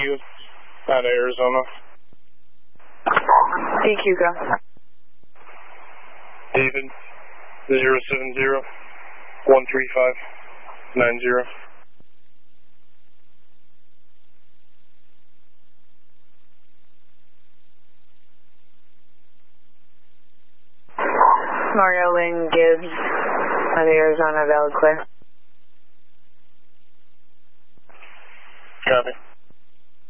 DQ out of Arizona. DQ, go. David, 070-135-90. Mario Lynn Gibbs out of Arizona, valid clear. Copy.